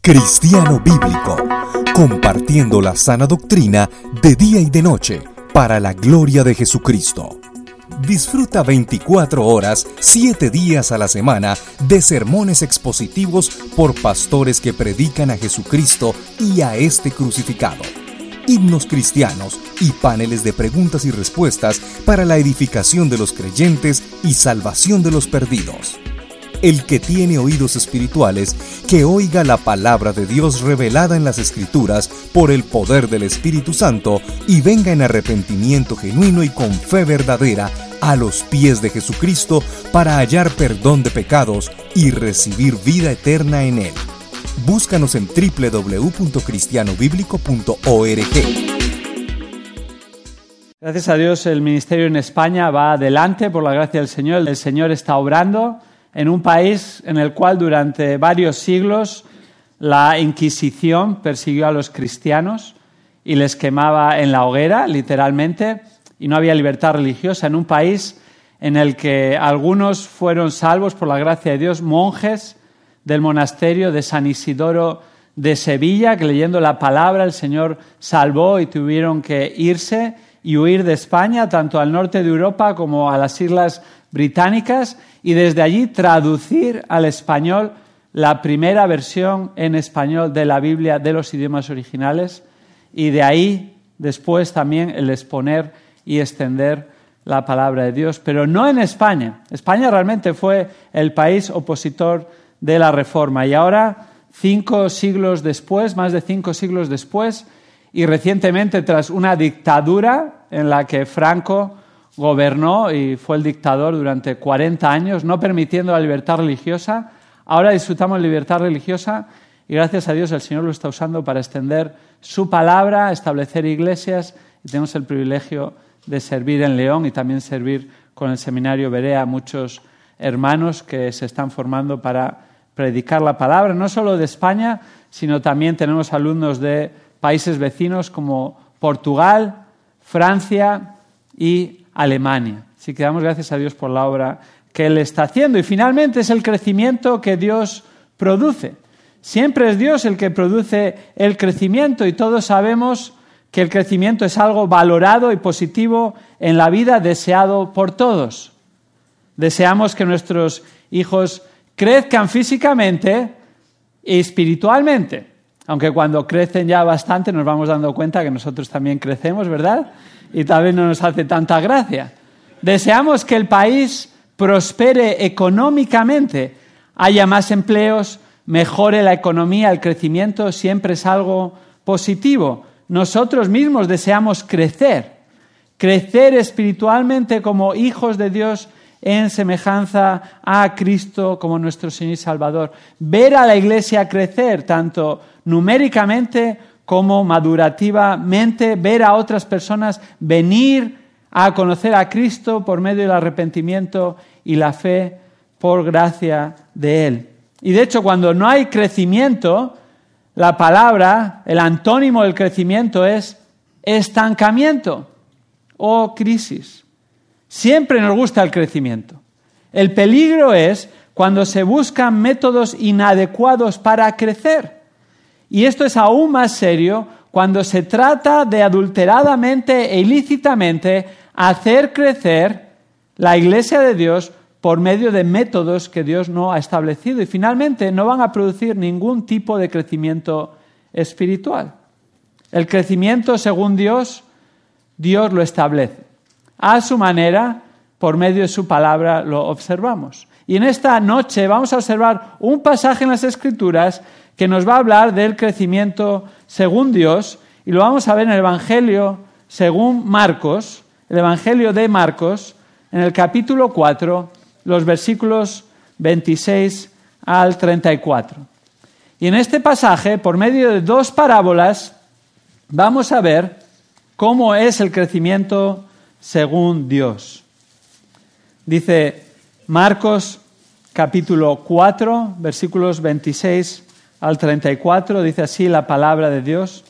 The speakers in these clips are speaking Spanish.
Cristiano Bíblico, compartiendo la sana doctrina de día y de noche para la gloria de Jesucristo. Disfruta 24 horas, 7 días a la semana de sermones expositivos por pastores que predican a Jesucristo y a este crucificado. Himnos cristianos y paneles de preguntas y respuestas para la edificación de los creyentes y salvación de los perdidos. El que tiene oídos espirituales, que oiga la palabra de Dios revelada en las Escrituras por el poder del Espíritu Santo y venga en arrepentimiento genuino y con fe verdadera a los pies de Jesucristo para hallar perdón de pecados y recibir vida eterna en Él. Búscanos en www.cristianobiblico.org. Gracias a Dios, el ministerio en España va adelante por la gracia del Señor. El Señor está obrando en un país en el cual durante varios siglos la Inquisición persiguió a los cristianos y les quemaba en la hoguera, literalmente, y no había libertad religiosa. En un país en el que algunos fueron salvos por la gracia de Dios, monjes del monasterio de San Isidoro de Sevilla, que leyendo la palabra el Señor salvó y tuvieron que irse y huir de España, tanto al norte de Europa como a las Islas Británicas, y desde allí traducir al español la primera versión en español de la Biblia de los idiomas originales, y de ahí después también el exponer y extender la palabra de Dios, pero no en España. España realmente fue el país opositor de la Reforma, y ahora, 5 siglos después, más de 5 siglos después, y recientemente tras una dictadura en la que Franco gobernó y fue el dictador durante 40 años, no permitiendo la libertad religiosa. Ahora disfrutamos libertad religiosa y gracias a Dios el Señor lo está usando para extender su palabra, establecer iglesias, y tenemos el privilegio de servir en León y también servir con el seminario Berea a muchos hermanos que se están formando para predicar la palabra, no solo de España, sino también tenemos alumnos de países vecinos como Portugal, Francia y Alemania. Así que damos gracias a Dios por la obra que Él está haciendo. Y finalmente es el crecimiento que Dios produce. Siempre es Dios el que produce el crecimiento y todos sabemos que el crecimiento es algo valorado y positivo en la vida, deseado por todos. Deseamos que nuestros hijos crezcan físicamente y espiritualmente. Aunque cuando crecen ya bastante nos vamos dando cuenta que nosotros también crecemos, ¿verdad? Y tal vez no nos hace tanta gracia. Deseamos que el país prospere económicamente, haya más empleos, mejore la economía, el crecimiento siempre es algo positivo. Nosotros mismos deseamos crecer espiritualmente como hijos de Dios en semejanza a Cristo como nuestro Señor y Salvador. Ver a la Iglesia crecer, tanto numéricamente como madurativamente, ver a otras personas venir a conocer a Cristo por medio del arrepentimiento y la fe por gracia de Él. Y de hecho, cuando no hay crecimiento, la palabra, el antónimo del crecimiento es estancamiento o crisis. Siempre nos gusta el crecimiento. El peligro es cuando se buscan métodos inadecuados para crecer. Y esto es aún más serio cuando se trata de adulteradamente e ilícitamente hacer crecer la Iglesia de Dios por medio de métodos que Dios no ha establecido y finalmente no van a producir ningún tipo de crecimiento espiritual. El crecimiento según Dios, Dios lo establece. A su manera, por medio de su palabra, lo observamos. Y en esta noche vamos a observar un pasaje en las Escrituras que nos va a hablar del crecimiento según Dios, y lo vamos a ver en el Evangelio según Marcos, el Evangelio de Marcos, en el capítulo 4, los versículos 26 al 34. Y en este pasaje, por medio de 2 parábolas, vamos a ver cómo es el crecimiento según Dios. Dice Marcos capítulo 4, versículos 26 al 34, dice así la palabra de Dios.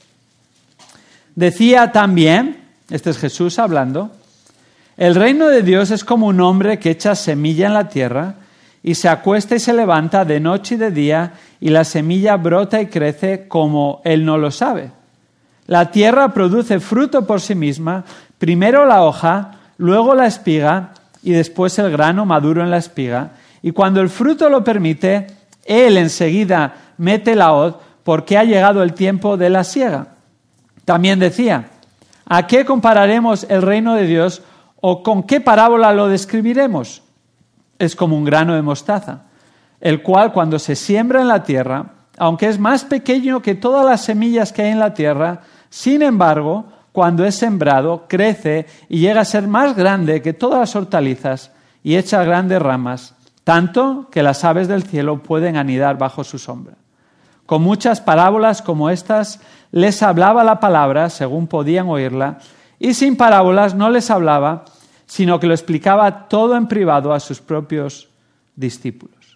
Decía también, este es Jesús hablando, el reino de Dios es como un hombre que echa semilla en la tierra y se acuesta y se levanta de noche y de día, y la semilla brota y crece como él no lo sabe. La tierra produce fruto por sí misma, primero la hoja, luego la espiga y después el grano maduro en la espiga. Y cuando el fruto lo permite, él enseguida mete la hoz porque ha llegado el tiempo de la siega. También decía, ¿a qué compararemos el reino de Dios o con qué parábola lo describiremos? Es como un grano de mostaza, el cual cuando se siembra en la tierra, aunque es más pequeño que todas las semillas que hay en la tierra, sin embargo, cuando es sembrado, crece y llega a ser más grande que todas las hortalizas y echa grandes ramas, tanto que las aves del cielo pueden anidar bajo su sombra. Con muchas parábolas como estas les hablaba la palabra según podían oírla, y sin parábolas no les hablaba, sino que lo explicaba todo en privado a sus propios discípulos.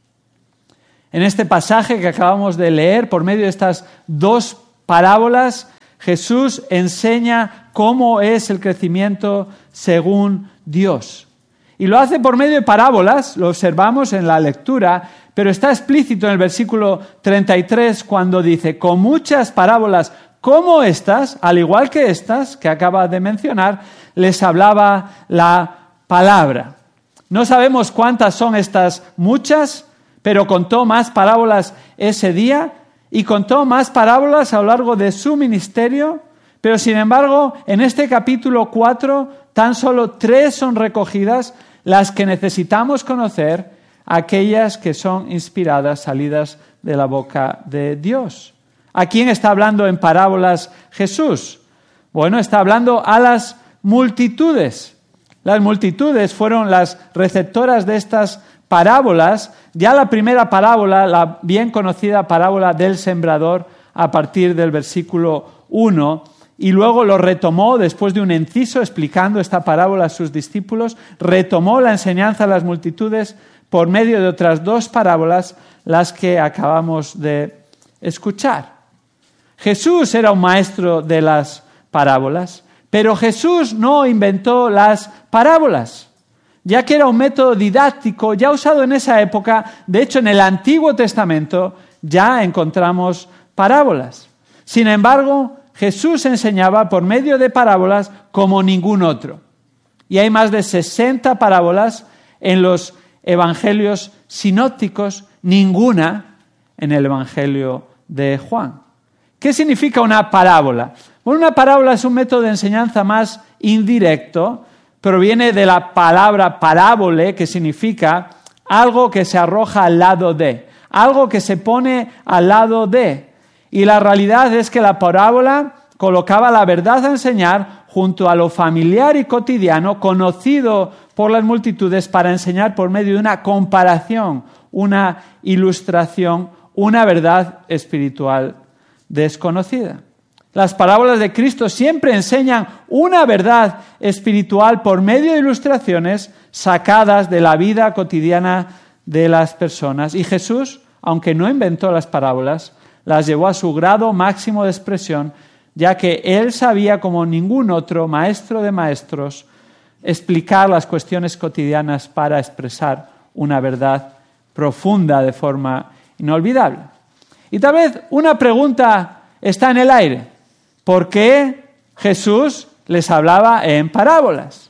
En este pasaje que acabamos de leer, por medio de estas dos parábolas, Jesús enseña cómo es el crecimiento según Dios. Y lo hace por medio de parábolas, lo observamos en la lectura, pero está explícito en el versículo 33 cuando dice, con muchas parábolas como estas, al igual que estas que acaba de mencionar, les hablaba la palabra. No sabemos cuántas son estas muchas, pero contó más parábolas ese día y contó más parábolas a lo largo de su ministerio, pero sin embargo, en este capítulo 4, tan solo 3 son recogidas, las que necesitamos conocer, aquellas que son inspiradas, salidas de la boca de Dios. ¿A quién está hablando en parábolas Jesús? Bueno, está hablando a las multitudes. Las multitudes fueron las receptoras de estas parábolas. Ya la primera parábola, la bien conocida parábola del sembrador, a partir del versículo 1, y luego lo retomó después de un inciso explicando esta parábola a sus discípulos, retomó la enseñanza a las multitudes por medio de otras 2 parábolas, las que acabamos de escuchar. Jesús era un maestro de las parábolas, pero Jesús no inventó las parábolas, ya que era un método didáctico ya usado en esa época. De hecho, en el Antiguo Testamento ya encontramos parábolas. Sin embargo, Jesús enseñaba por medio de parábolas como ningún otro. Y hay más de 60 parábolas en los evangelios sinópticos, ninguna en el evangelio de Juan. ¿Qué significa una parábola? Bueno, una parábola es un método de enseñanza más indirecto, proviene de la palabra parábole, que significa algo que se arroja al lado de, algo que se pone al lado de. Y la realidad es que la parábola colocaba la verdad a enseñar junto a lo familiar y cotidiano, conocido por las multitudes, para enseñar por medio de una comparación, una ilustración, una verdad espiritual desconocida. Las parábolas de Cristo siempre enseñan una verdad espiritual por medio de ilustraciones sacadas de la vida cotidiana de las personas. Y Jesús, aunque no inventó las parábolas, las llevó a su grado máximo de expresión, ya que él sabía como ningún otro maestro de maestros explicar las cuestiones cotidianas para expresar una verdad profunda de forma inolvidable. Y tal vez una pregunta está en el aire. ¿Por qué Jesús les hablaba en parábolas?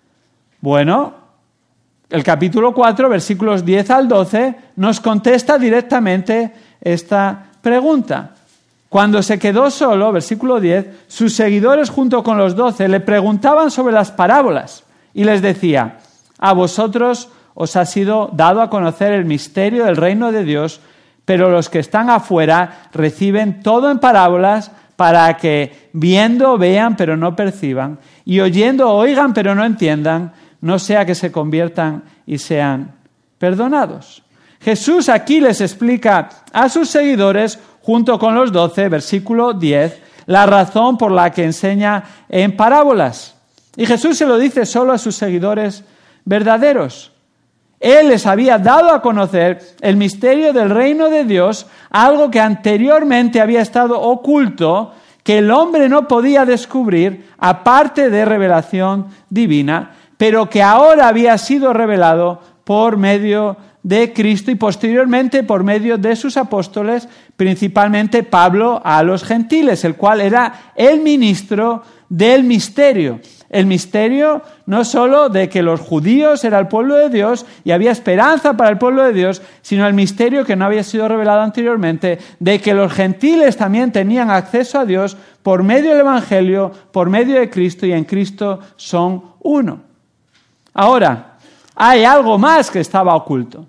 Bueno, el capítulo 4, versículos 10 al 12, nos contesta directamente esta pregunta. Cuando se quedó solo, versículo 10, sus seguidores junto con los 12 le preguntaban sobre las parábolas y les decía, a vosotros os ha sido dado a conocer el misterio del reino de Dios, pero los que están afuera reciben todo en parábolas para que viendo vean pero no perciban y oyendo oigan pero no entiendan, no sea que se conviertan y sean perdonados. Jesús aquí les explica a sus seguidores, junto con los 12, versículo 10, la razón por la que enseña en parábolas. Y Jesús se lo dice solo a sus seguidores verdaderos. Él les había dado a conocer el misterio del reino de Dios, algo que anteriormente había estado oculto, que el hombre no podía descubrir, aparte de revelación divina, pero que ahora había sido revelado por medio de Cristo y posteriormente por medio de sus apóstoles, principalmente Pablo, a los gentiles, el cual era el ministro del misterio. El misterio no solo de que los judíos eran el pueblo de Dios y había esperanza para el pueblo de Dios, sino el misterio que no había sido revelado anteriormente, de que los gentiles también tenían acceso a Dios por medio del Evangelio, por medio de Cristo, y en Cristo son uno. Ahora, hay algo más que estaba oculto.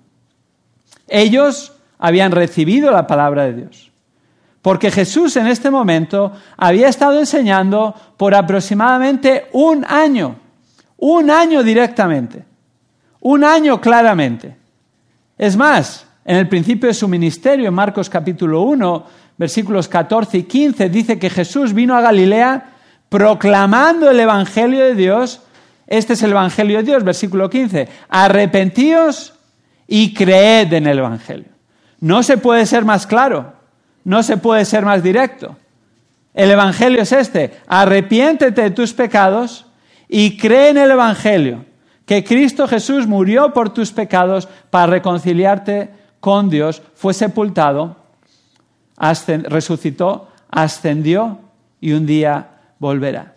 Ellos habían recibido la palabra de Dios, porque Jesús en este momento había estado enseñando por aproximadamente un año directamente, un año claramente. Es más, en el principio de su ministerio, en Marcos capítulo 1, versículos 14 y 15, dice que Jesús vino a Galilea proclamando el Evangelio de Dios. Este es el Evangelio de Dios, versículo 15. Arrepentíos y creed en el Evangelio. No se puede ser más claro, no se puede ser más directo. El Evangelio es este: arrepiéntete de tus pecados y cree en el Evangelio, que Cristo Jesús murió por tus pecados para reconciliarte con Dios, fue sepultado, resucitó, ascendió y un día volverá.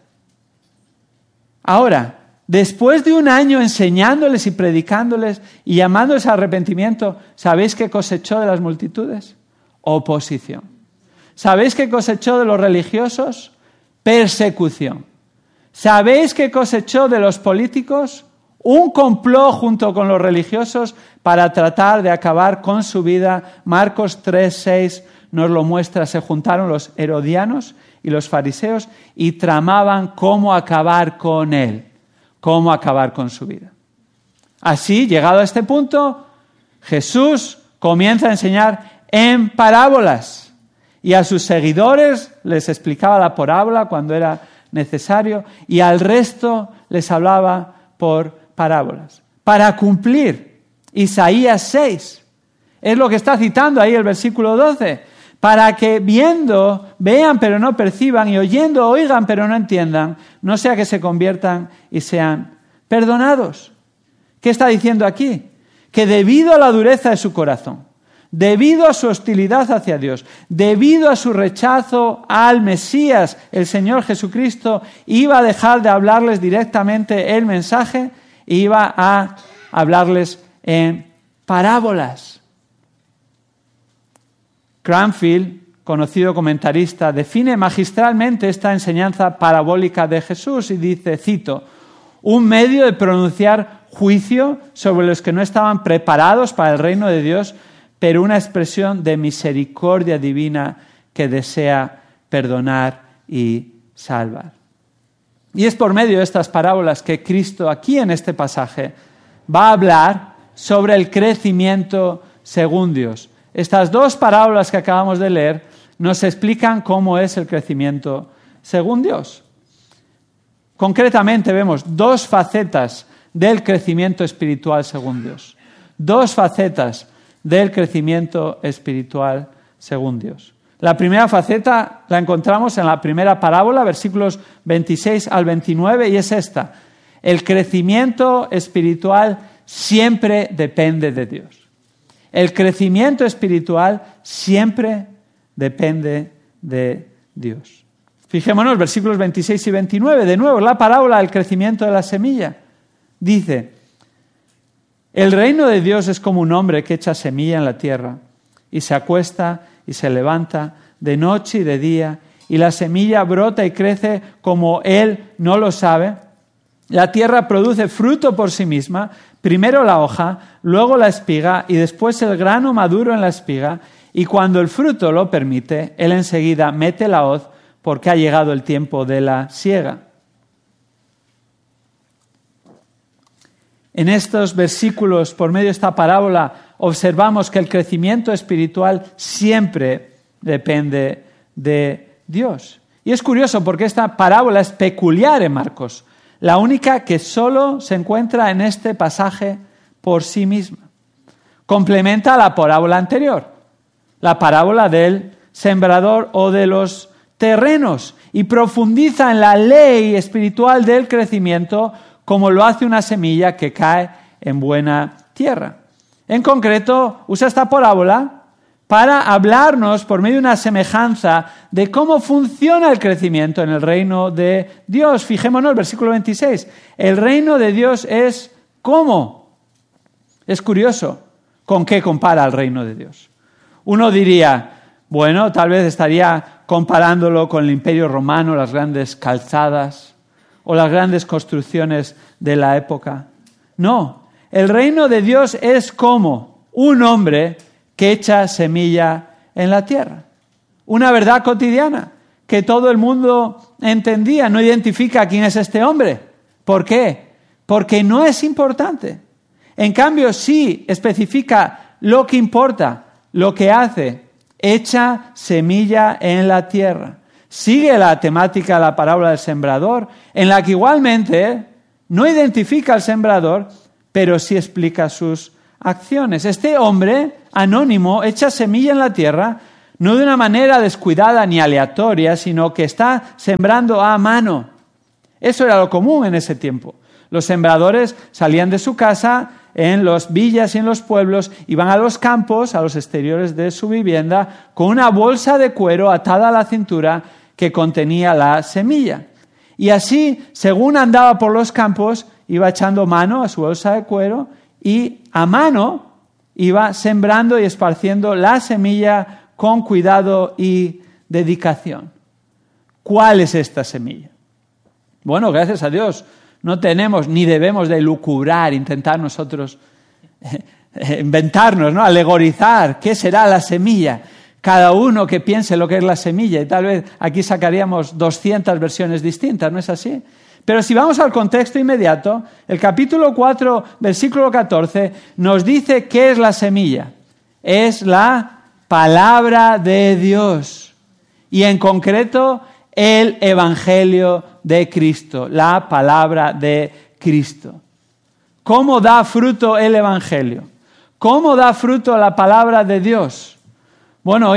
Ahora, después de un año enseñándoles y predicándoles y llamándoles al arrepentimiento, ¿sabéis qué cosechó de las multitudes? Oposición. ¿Sabéis qué cosechó de los religiosos? Persecución. ¿Sabéis qué cosechó de los políticos? Un complot junto con los religiosos para tratar de acabar con su vida. Marcos 3:6 nos lo muestra. Se juntaron los herodianos y los fariseos y tramaban cómo acabar con él, cómo acabar con su vida. Así, llegado a este punto, Jesús comienza a enseñar en parábolas y a sus seguidores les explicaba la parábola cuando era necesario y al resto les hablaba por parábolas para cumplir Isaías 6. Es lo que está citando ahí el versículo 12. Para que viendo, vean pero no perciban, y oyendo, oigan pero no entiendan, no sea que se conviertan y sean perdonados. ¿Qué está diciendo aquí? Que debido a la dureza de su corazón, debido a su hostilidad hacia Dios, debido a su rechazo al Mesías, el Señor Jesucristo, iba a dejar de hablarles directamente el mensaje e iba a hablarles en parábolas. Cranfield, conocido comentarista, define magistralmente esta enseñanza parabólica de Jesús y dice, cito, un medio de pronunciar juicio sobre los que no estaban preparados para el reino de Dios, pero una expresión de misericordia divina que desea perdonar y salvar. Y es por medio de estas parábolas que Cristo aquí en este pasaje va a hablar sobre el crecimiento según Dios. Estas dos parábolas que acabamos de leer nos explican cómo es el crecimiento según Dios. Concretamente vemos dos facetas del crecimiento espiritual según Dios. Dos facetas del crecimiento espiritual según Dios. La primera faceta la encontramos en la primera parábola, versículos 26 al 29, y es esta. El crecimiento espiritual siempre depende de Dios. El crecimiento espiritual siempre depende de Dios. Fijémonos, versículos 26 y 29, de nuevo, la parábola del crecimiento de la semilla. Dice, el reino de Dios es como un hombre que echa semilla en la tierra y se acuesta y se levanta de noche y de día y la semilla brota y crece como él no lo sabe. La tierra produce fruto por sí misma, primero la hoja, luego la espiga y después el grano maduro en la espiga, y cuando el fruto lo permite, él enseguida mete la hoz porque ha llegado el tiempo de la siega. En estos versículos, por medio de esta parábola, observamos que el crecimiento espiritual siempre depende de Dios. Y es curioso porque esta parábola es peculiar en Marcos, la única que solo se encuentra en este pasaje por sí misma. Complementa la parábola anterior, la parábola del sembrador o de los terrenos, y profundiza en la ley espiritual del crecimiento como lo hace una semilla que cae en buena tierra. En concreto, usa esta parábola para hablarnos por medio de una semejanza de cómo funciona el crecimiento en el reino de Dios. Fijémonos, versículo 26. El reino de Dios es ¿cómo? Es curioso. ¿Con qué compara el reino de Dios? Uno diría, bueno, tal vez estaría comparándolo con el Imperio Romano, las grandes calzadas o las grandes construcciones de la época. No, el reino de Dios es como un hombre que echa semilla en la tierra. Una verdad cotidiana que todo el mundo entendía. No identifica quién es este hombre. ¿Por qué? Porque no es importante. En cambio, sí especifica lo que importa, lo que hace. Echa semilla en la tierra. Sigue la temática de la parábola del sembrador, en la que igualmente no identifica al sembrador, pero sí explica sus acciones. Este hombre anónimo echa semilla en la tierra, no de una manera descuidada ni aleatoria, sino que está sembrando a mano. Eso era lo común en ese tiempo. Los sembradores salían de su casa en las villas y en los pueblos, iban a los campos, a los exteriores de su vivienda, con una bolsa de cuero atada a la cintura que contenía la semilla. Y así, según andaba por los campos, iba echando mano a su bolsa de cuero y a mano iba sembrando y esparciendo la semilla con cuidado y dedicación. ¿Cuál es esta semilla? Bueno, gracias a Dios, no tenemos ni debemos de lucubrar, intentar nosotros inventarnos, ¿no? Alegorizar qué será la semilla. Cada uno que piense lo que es la semilla, y tal vez aquí sacaríamos 200 versiones distintas, ¿no es así? Pero si vamos al contexto inmediato, el capítulo 4, versículo 14, nos dice qué es la semilla. Es la palabra de Dios. Y en concreto, el Evangelio de Cristo, la palabra de Cristo. ¿Cómo da fruto el Evangelio? ¿Cómo da fruto la palabra de Dios? Bueno,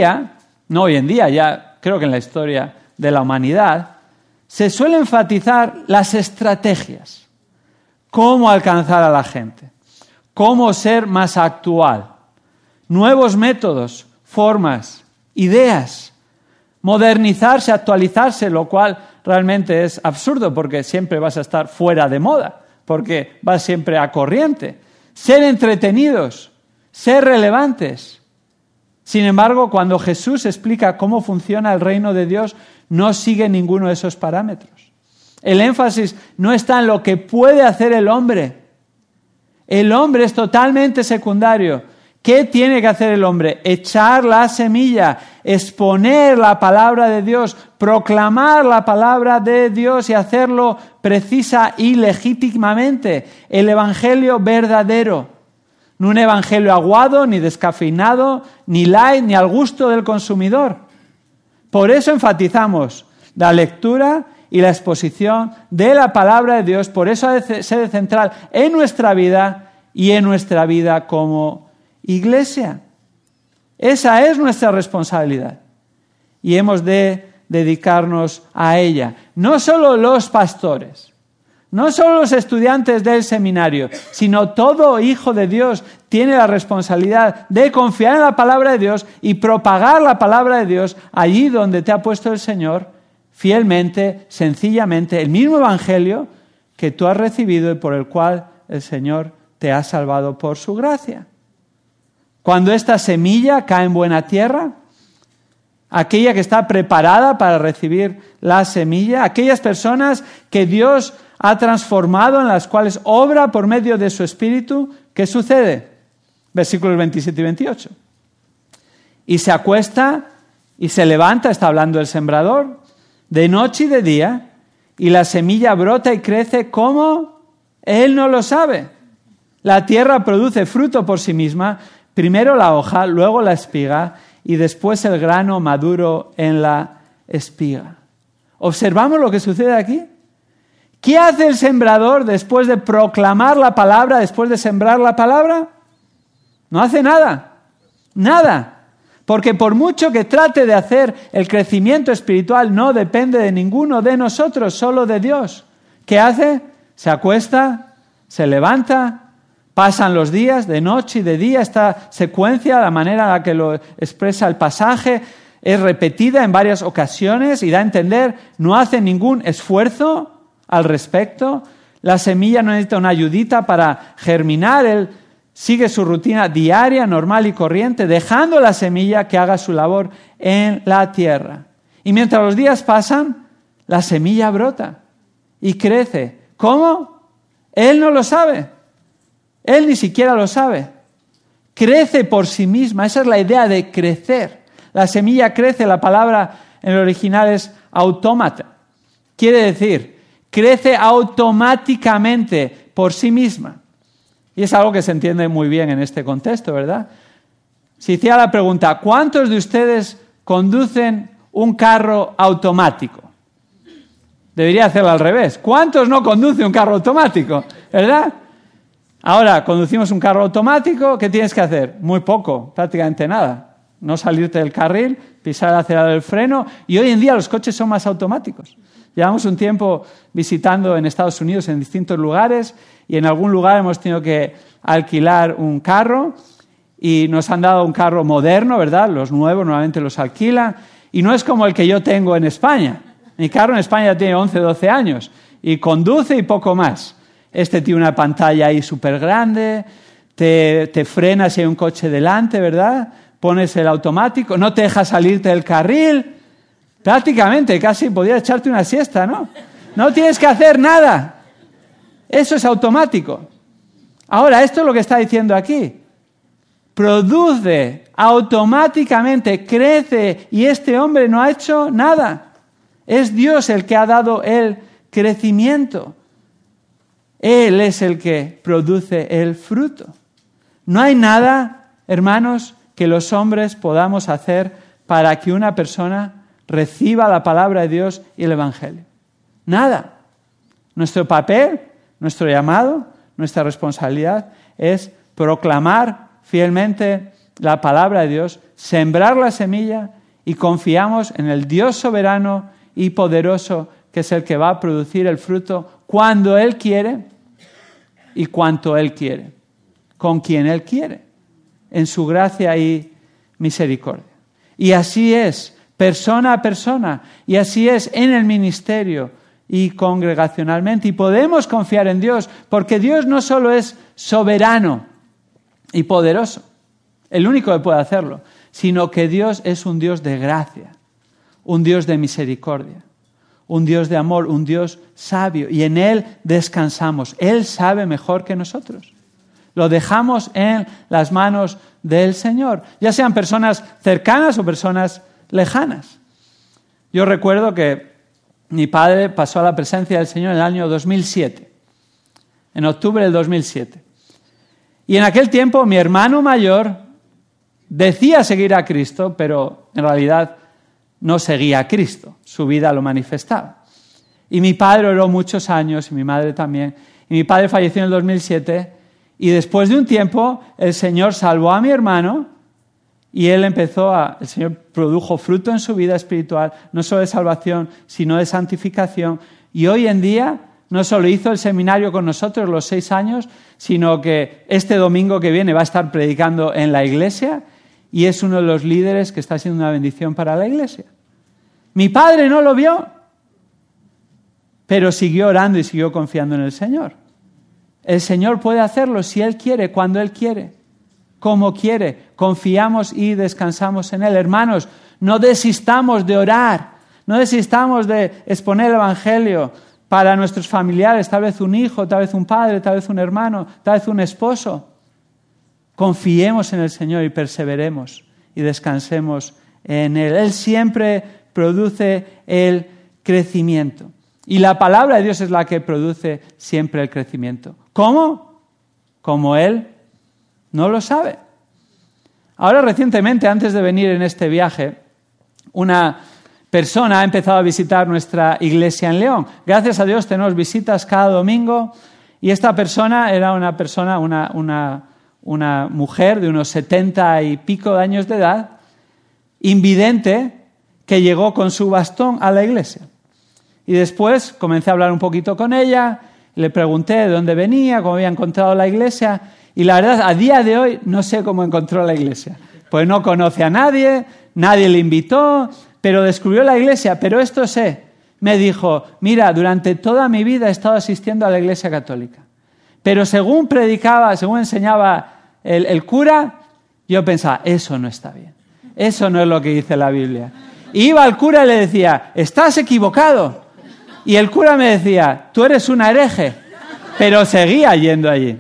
ya creo que en la historia de la humanidad, se suele enfatizar las estrategias. Cómo alcanzar a la gente. Cómo ser más actual. Nuevos métodos, formas, ideas. Modernizarse, actualizarse, lo cual realmente es absurdo porque siempre vas a estar fuera de moda, porque vas siempre a corriente. Ser entretenidos, ser relevantes. Sin embargo, cuando Jesús explica cómo funciona el reino de Dios, no sigue ninguno de esos parámetros. El énfasis no está en lo que puede hacer el hombre. El hombre es totalmente secundario. ¿Qué tiene que hacer el hombre? Echar la semilla, exponer la palabra de Dios, proclamar la palabra de Dios y hacerlo precisa y legítimamente. El evangelio verdadero. No un evangelio aguado, ni descafeinado, ni light, ni al gusto del consumidor. Por eso enfatizamos la lectura y la exposición de la palabra de Dios. Por eso ha de ser central en nuestra vida y en nuestra vida como iglesia. Esa es nuestra responsabilidad y hemos de dedicarnos a ella. No solo los pastores, no solo los estudiantes del seminario, sino todo hijo de Dios tiene la responsabilidad de confiar en la palabra de Dios y propagar la palabra de Dios allí donde te ha puesto el Señor, fielmente, sencillamente, el mismo evangelio que tú has recibido y por el cual el Señor te ha salvado por su gracia. Cuando esta semilla cae en buena tierra, aquella que está preparada para recibir la semilla, aquellas personas que Dios ha transformado, en las cuales obra por medio de su Espíritu, ¿qué sucede? Versículos 27 y 28. Y se acuesta y se levanta, está hablando el sembrador, de noche y de día, y la semilla brota y crece como él no lo sabe. La tierra produce fruto por sí misma, primero la hoja, luego la espiga, y después el grano maduro en la espiga. ¿Observamos lo que sucede aquí? ¿Qué hace el sembrador después de proclamar la palabra, después de sembrar la palabra? No hace nada. Nada. Porque por mucho que trate de hacer, el crecimiento espiritual no depende de ninguno de nosotros, solo de Dios. ¿Qué hace? Se acuesta, se levanta, Pasan los días, de noche y de día. Esta secuencia, la manera en la que lo expresa el pasaje, es repetida en varias ocasiones y da a entender, no hace ningún esfuerzo al respecto. La semilla no necesita una ayudita para germinar. Él sigue su rutina diaria, normal y corriente, dejando la semilla que haga su labor en la tierra. Y mientras los días pasan, la semilla brota y crece. ¿Cómo? Él no lo sabe. Él ni siquiera lo sabe. Crece por sí misma. Esa es la idea de crecer. La semilla crece, la palabra en el original es autómata. Quiere decir, crece automáticamente por sí misma. Y es algo que se entiende muy bien en este contexto, ¿verdad? Si hiciera la pregunta, ¿cuántos de ustedes conducen un carro automático? Debería hacerlo al revés. ¿Cuántos no conducen un carro automático? ¿Verdad? Ahora, conducimos un carro automático, ¿qué tienes que hacer? Muy poco, prácticamente nada. No salirte del carril, pisar el acelerador del freno. Y hoy en día los coches son más automáticos. Llevamos un tiempo visitando en Estados Unidos en distintos lugares y en algún lugar hemos tenido que alquilar un carro y nos han dado un carro moderno, ¿verdad? Los nuevos normalmente los alquilan y no es como el que yo tengo en España. Mi carro en España tiene 11, 12 años y conduce y poco más. Este tiene una pantalla ahí súper grande, te frena si hay un coche delante, ¿verdad? Pones el automático, no te deja salirte del carril. Prácticamente, casi podías echarte una siesta, ¿no? No tienes que hacer nada. Eso es automático. Ahora, esto es lo que está diciendo aquí. Produce automáticamente, crece, y este hombre no ha hecho nada. Es Dios el que ha dado el crecimiento. Él es el que produce el fruto. No hay nada, hermanos, que los hombres podamos hacer para que una persona reciba la palabra de Dios y el Evangelio. Nada. Nuestro papel, nuestro llamado, nuestra responsabilidad es proclamar fielmente la palabra de Dios, sembrar la semilla y confiamos en el Dios soberano y poderoso que es el que va a producir el fruto cuando Él quiere y cuanto Él quiere, con quien Él quiere, en su gracia y misericordia. Y así es, persona a persona, y así es en el ministerio y congregacionalmente. Y podemos confiar en Dios, porque Dios no solo es soberano y poderoso, el único que puede hacerlo, sino que Dios es un Dios de gracia, un Dios de misericordia, un Dios de amor, un Dios sabio, y en Él descansamos. Él sabe mejor que nosotros. Lo dejamos en las manos del Señor, ya sean personas cercanas o personas lejanas. Yo recuerdo que mi padre pasó a la presencia del Señor en el año 2007, en octubre del 2007. Y en aquel tiempo mi hermano mayor decía seguir a Cristo, pero en realidad no seguía a Cristo, su vida lo manifestaba. Y mi padre oró muchos años, y mi madre también, y mi padre falleció en el 2007, y después de un tiempo el Señor salvó a mi hermano, y el Señor produjo fruto en su vida espiritual, no solo de salvación, sino de santificación, y hoy en día no solo hizo el seminario con nosotros los 6 años, sino que este domingo que viene va a estar predicando en la iglesia, y es uno de los líderes que está siendo una bendición para la iglesia. Mi padre no lo vio, pero siguió orando y siguió confiando en el Señor. El Señor puede hacerlo si Él quiere, cuando Él quiere, como quiere. Confiamos y descansamos en Él. Hermanos, no desistamos de orar, no desistamos de exponer el Evangelio para nuestros familiares, tal vez un hijo, tal vez un padre, tal vez un hermano, tal vez un esposo. Confiemos en el Señor y perseveremos y descansemos en Él. Él siempre produce el crecimiento. Y la palabra de Dios es la que produce siempre el crecimiento. ¿Cómo? Como Él no lo sabe. Ahora recientemente, antes de venir en este viaje, una persona ha empezado a visitar nuestra iglesia en León. Gracias a Dios tenemos visitas cada domingo y esta persona era una mujer de unos 70 y pico de años de edad, invidente, que llegó con su bastón a la iglesia. Y después comencé a hablar un poquito con ella, le pregunté de dónde venía, cómo había encontrado la iglesia, Y la verdad, a día de hoy no sé cómo encontró la iglesia. Pues no conoce a nadie, nadie le invitó, pero descubrió la iglesia. Pero esto sé, me dijo, mira, durante toda mi vida he estado asistiendo a la iglesia católica. Pero según predicaba, según enseñaba el cura, yo pensaba, eso no está bien. Eso no es lo que dice la Biblia. Iba al cura y le decía, estás equivocado. Y el cura me decía, tú eres un hereje. Pero seguía yendo allí.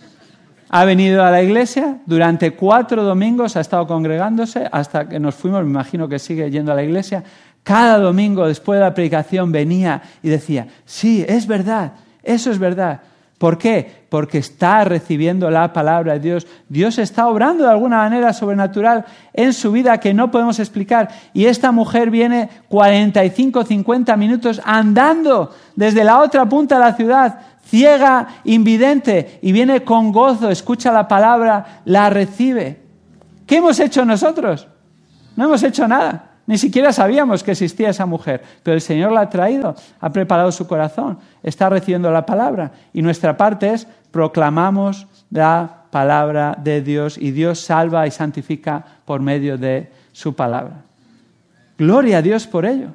Ha venido a la iglesia, durante 4 domingos ha estado congregándose, hasta que nos fuimos, me imagino que sigue yendo a la iglesia. Cada domingo, después de la predicación, venía y decía, sí, es verdad, eso es verdad. ¿Por qué? Porque está recibiendo la palabra de Dios. Dios está obrando de alguna manera sobrenatural en su vida que no podemos explicar. Y esta mujer viene 45, 50 minutos andando desde la otra punta de la ciudad, ciega, invidente, y viene con gozo, escucha la palabra, la recibe. ¿Qué hemos hecho nosotros? No hemos hecho nada. Ni siquiera sabíamos que existía esa mujer, pero el Señor la ha traído, ha preparado su corazón, está recibiendo la palabra. Y nuestra parte es proclamamos la palabra de Dios y Dios salva y santifica por medio de su palabra. Gloria a Dios por ello.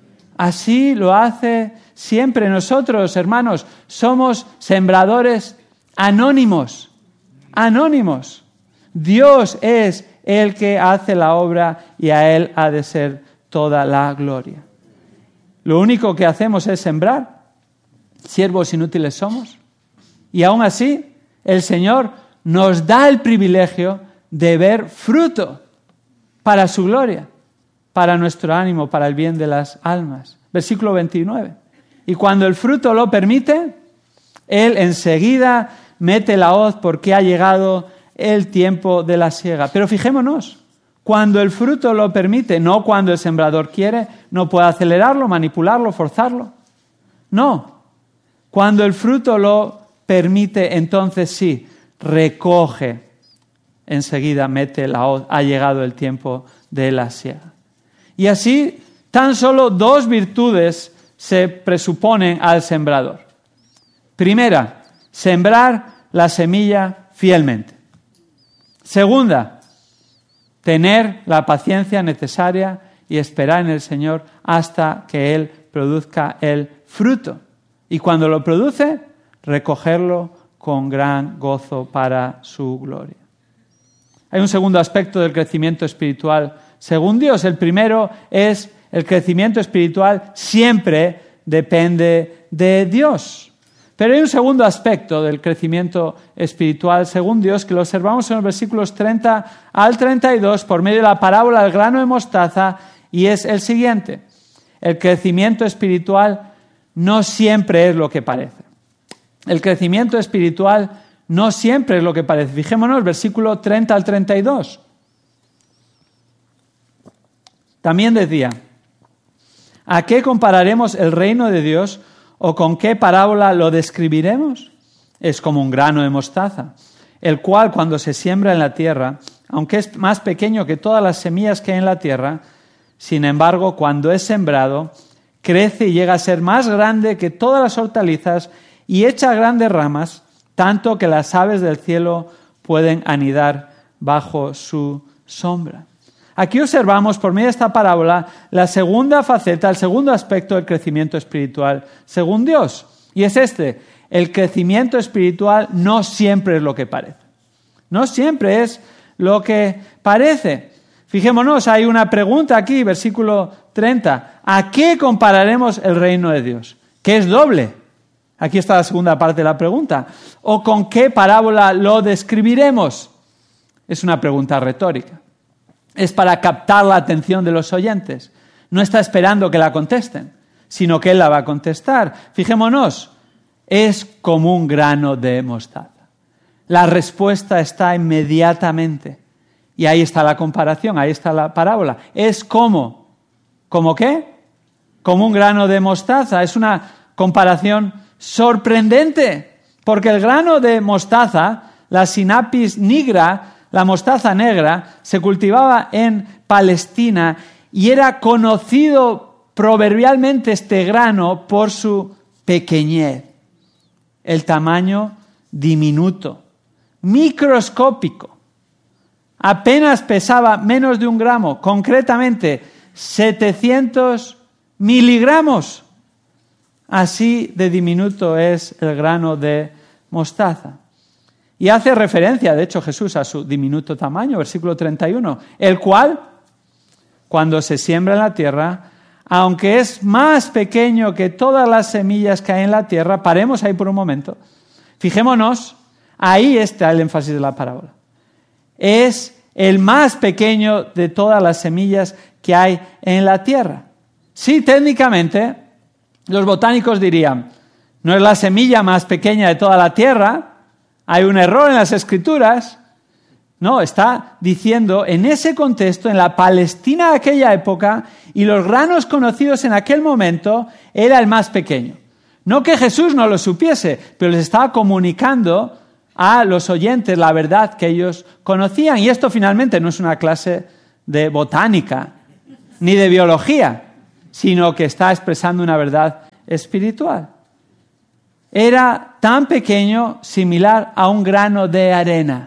Así lo hace siempre. Nosotros, hermanos, somos sembradores anónimos. Anónimos. Dios es el que hace la obra y a Él ha de ser toda la gloria. Lo único que hacemos es sembrar. Siervos inútiles somos. Y aún así, el Señor nos da el privilegio de ver fruto para su gloria, para nuestro ánimo, para el bien de las almas. Versículo 29. Y cuando el fruto lo permite, Él enseguida mete la hoz porque ha llegado el tiempo de la siega. Pero fijémonos, cuando el fruto lo permite, no cuando el sembrador quiere, no puede acelerarlo, manipularlo, forzarlo. No, cuando el fruto lo permite, entonces sí, recoge. Enseguida mete la hoz, ha llegado el tiempo de la siega. Y así, tan solo 2 virtudes se presuponen al sembrador. Primera, sembrar la semilla fielmente. Segunda, tener la paciencia necesaria y esperar en el Señor hasta que Él produzca el fruto. Y cuando lo produce, recogerlo con gran gozo para su gloria. Hay un segundo aspecto del crecimiento espiritual según Dios. El primero es el crecimiento espiritual siempre depende de Dios. Pero hay un segundo aspecto del crecimiento espiritual según Dios que lo observamos en los versículos 30 al 32 por medio de la parábola del grano de mostaza y es el siguiente. El crecimiento espiritual no siempre es lo que parece. El crecimiento espiritual no siempre es lo que parece. Fijémonos, versículo 30 al 32. También decía, ¿a qué compararemos el reino de Dios o con qué parábola lo describiremos? Es como un grano de mostaza, el cual cuando se siembra en la tierra, aunque es más pequeño que todas las semillas que hay en la tierra, sin embargo, cuando es sembrado, crece y llega a ser más grande que todas las hortalizas y echa grandes ramas, tanto que las aves del cielo pueden anidar bajo su sombra. Aquí observamos, por medio de esta parábola, la segunda faceta, el segundo aspecto del crecimiento espiritual según Dios. Y es este, el crecimiento espiritual no siempre es lo que parece. No siempre es lo que parece. Fijémonos, hay una pregunta aquí, versículo 30. ¿A qué compararemos el reino de Dios? Que es doble. Aquí está la segunda parte de la pregunta. ¿O con qué parábola lo describiremos? Es una pregunta retórica. Es para captar la atención de los oyentes. No está esperando que la contesten, sino que Él la va a contestar. Fijémonos, es como un grano de mostaza. La respuesta está inmediatamente. Y ahí está la comparación, ahí está la parábola. Es como, ¿como qué? Como un grano de mostaza. Es una comparación sorprendente, porque el grano de mostaza, la Sinapis nigra, la mostaza negra, se cultivaba en Palestina y era conocido proverbialmente este grano por su pequeñez, el tamaño diminuto, microscópico. Apenas pesaba menos de 1 gramo, concretamente 700 miligramos. Así de diminuto es el grano de mostaza. Y hace referencia, de hecho, Jesús a su diminuto tamaño, versículo 31, el cual, cuando se siembra en la tierra, aunque es más pequeño que todas las semillas que hay en la tierra, paremos ahí por un momento, fijémonos, ahí está el énfasis de la parábola. Es el más pequeño de todas las semillas que hay en la tierra. Sí, técnicamente, los botánicos dirían, no es la semilla más pequeña de toda la tierra, hay un error en las Escrituras. No, está diciendo, en ese contexto, en la Palestina de aquella época, y los granos conocidos en aquel momento, era el más pequeño. No que Jesús no lo supiese, pero les estaba comunicando a los oyentes la verdad que ellos conocían. Y esto finalmente no es una clase de botánica, ni de biología, sino que está expresando una verdad espiritual. Era tan pequeño, similar a un grano de arena.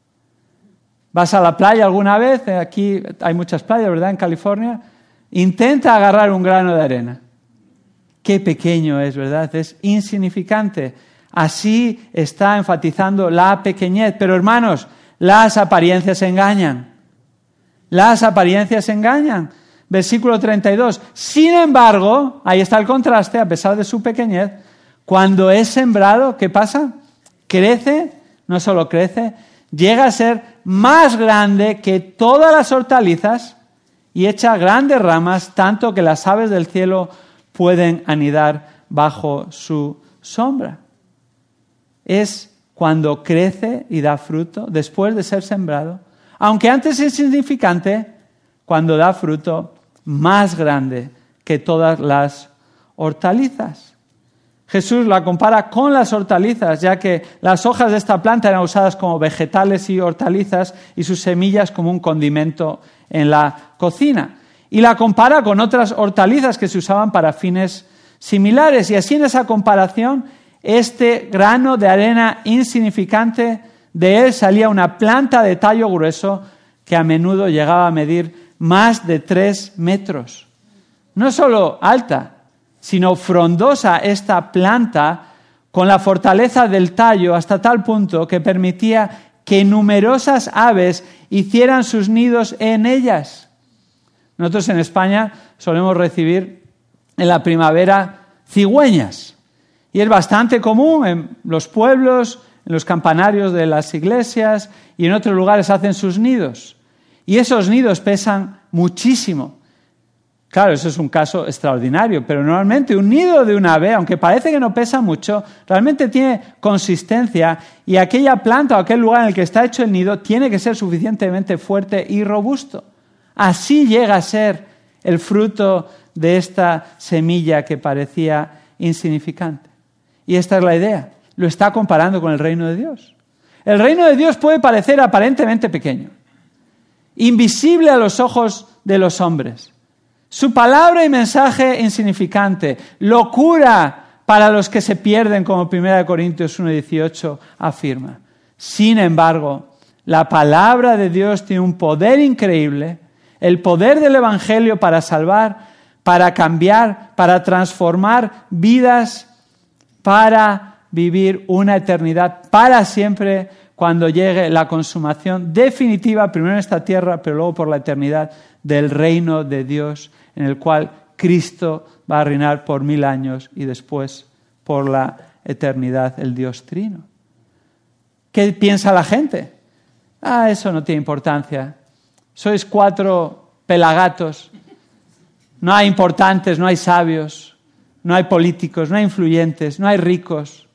¿Vas a la playa alguna vez? Aquí hay muchas playas, ¿verdad? En California. Intenta agarrar un grano de arena. Qué pequeño es, ¿verdad? Es insignificante. Así está enfatizando la pequeñez. Pero hermanos, las apariencias engañan. Las apariencias engañan. Versículo 32. Sin embargo, ahí está el contraste, a pesar de su pequeñez, cuando es sembrado, ¿qué pasa? Crece, no solo crece, llega a ser más grande que todas las hortalizas y echa grandes ramas, tanto que las aves del cielo pueden anidar bajo su sombra. Es cuando crece y da fruto, después de ser sembrado, aunque antes es insignificante, cuando da fruto más grande que todas las hortalizas. Jesús la compara con las hortalizas, ya que las hojas de esta planta eran usadas como vegetales y hortalizas y sus semillas como un condimento en la cocina. Y la compara con otras hortalizas que se usaban para fines similares. Y así en esa comparación, este grano de arena insignificante, de él salía una planta de tallo grueso que a menudo llegaba a medir más de 3 metros. No solo alta, sino frondosa esta planta con la fortaleza del tallo hasta tal punto que permitía que numerosas aves hicieran sus nidos en ellas. Nosotros en España solemos recibir en la primavera cigüeñas y es bastante común en los pueblos, en los campanarios de las iglesias y en otros lugares hacen sus nidos. Y esos nidos pesan muchísimo. Claro, eso es un caso extraordinario, pero normalmente un nido de un ave, aunque parece que no pesa mucho, realmente tiene consistencia y aquella planta o aquel lugar en el que está hecho el nido tiene que ser suficientemente fuerte y robusto. Así llega a ser el fruto de esta semilla que parecía insignificante. Y esta es la idea. Lo está comparando con el reino de Dios. El reino de Dios puede parecer aparentemente pequeño, invisible a los ojos de los hombres. Su palabra y mensaje insignificante, locura para los que se pierden, como 1 Corintios 1:18 afirma. Sin embargo, la palabra de Dios tiene un poder increíble, el poder del Evangelio para salvar, para cambiar, para transformar vidas, para vivir una eternidad para siempre cuando llegue la consumación definitiva, primero en esta tierra, pero luego por la eternidad, del reino de Dios, en el cual Cristo va a reinar por 1000 años y después por la eternidad, el Dios Trino. ¿Qué piensa la gente? Eso no tiene importancia. Sois 4 pelagatos. No hay importantes, no hay sabios, no hay políticos, no hay influyentes, no hay ricos.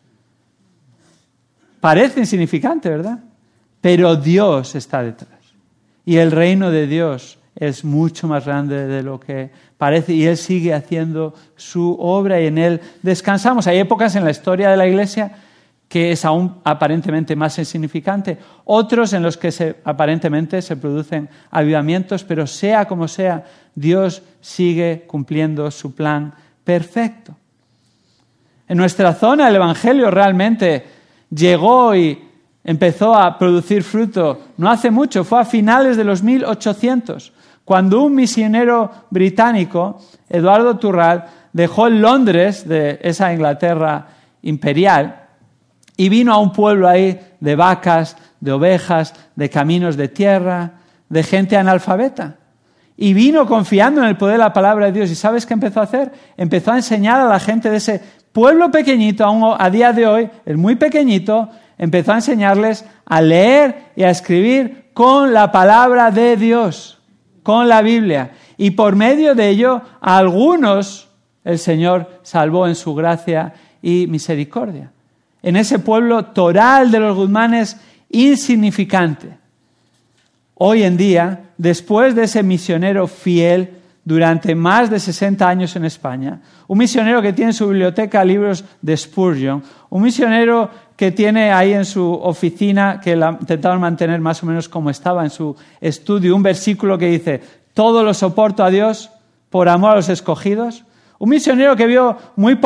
Parece insignificante, ¿verdad? Pero Dios está detrás. Y el reino de Dios es mucho más grande de lo que parece y Él sigue haciendo su obra y en Él descansamos. Hay épocas en la historia de la Iglesia que es aún aparentemente más insignificante, otros en los que aparentemente se producen avivamientos, pero sea como sea, Dios sigue cumpliendo su plan perfecto. En nuestra zona el Evangelio realmente llegó y empezó a producir fruto no hace mucho, fue a finales de los 1800, cuando un misionero británico, Eduardo Turral, dejó Londres, de esa Inglaterra imperial, y vino a un pueblo ahí de vacas, de ovejas, de caminos de tierra, de gente analfabeta. Y vino confiando en el poder de la palabra de Dios. ¿Y sabes qué empezó a hacer? Empezó a enseñar a la gente de ese pueblo pequeñito, aún a día de hoy, es muy pequeñito, empezó a enseñarles a leer y a escribir con la palabra de Dios, con la Biblia. Y por medio de ello, a algunos el Señor salvó en su gracia y misericordia. En ese pueblo toral de los Guzmanes, insignificante. Hoy en día, después de ese misionero fiel durante más de 60 años en España, un misionero que tiene en su biblioteca libros de Spurgeon, un misionero que tiene ahí en su oficina, que la intentaron mantener más o menos como estaba en su estudio, un versículo que dice: todo lo soporto a Dios por amor a los escogidos. Un misionero que vio muy